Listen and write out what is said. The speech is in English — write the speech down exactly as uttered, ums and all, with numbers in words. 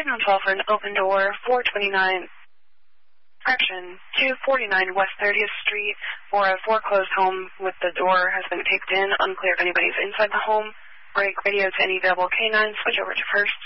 Signal twelve for an open door, four twenty-nine, correction, two forty-nine West thirtieth Street for a foreclosed home with the door has been taped in. Unclear if anybody's inside the home. Break radio to any available canine. Switch over to first.